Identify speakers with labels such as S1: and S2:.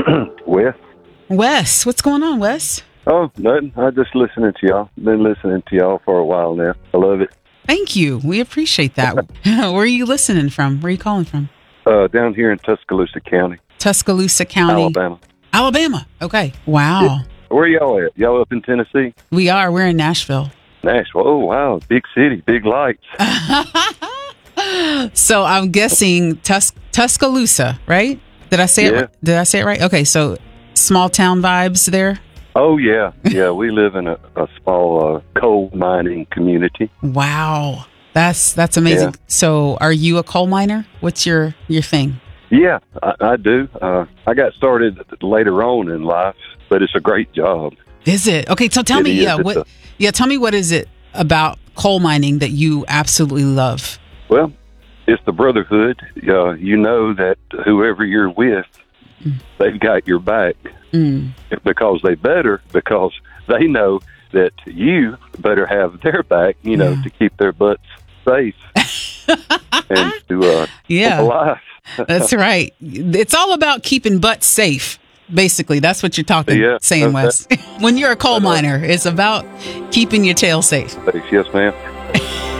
S1: Wes?
S2: Wes, what's going on, Wes?
S1: Oh, nothing. I'm just listening to y'all. Been listening to y'all for a while now. I love it.
S2: Thank you. We appreciate that. Where are you listening from? Where are you calling from?
S1: Down here in Tuscaloosa County,
S2: Tuscaloosa County,
S1: Alabama.
S2: Alabama. Okay. Wow.
S1: Yeah. Where y'all at? Y'all up in Tennessee?
S2: We are. We're in Nashville.
S1: Nashville. Oh, wow. Big city, big lights.
S2: So I'm guessing Tuscaloosa, right? Did I say it?
S1: Yeah.
S2: Did I say it right? Okay. So small town vibes there.
S1: Oh, yeah. Yeah, we live in a small coal mining community.
S2: Wow. That's amazing.
S1: Yeah.
S2: So are you a coal miner? What's your thing?
S1: Yeah, I do. I got started later on in life, but it's a great job.
S2: Is it? Okay, so tell
S1: It
S2: me,
S1: is.
S2: tell me what is it about coal mining that you absolutely love?
S1: Well, it's the brotherhood. You know that whoever you're with, they've got your back because because they know that you better have their back, to keep their butts safe and to keep alive.
S2: That's right. It's all about keeping butts safe. Basically, that's what you're saying, Wes. When you're a coal miner, it's about keeping your tail safe.
S1: Yes, ma'am.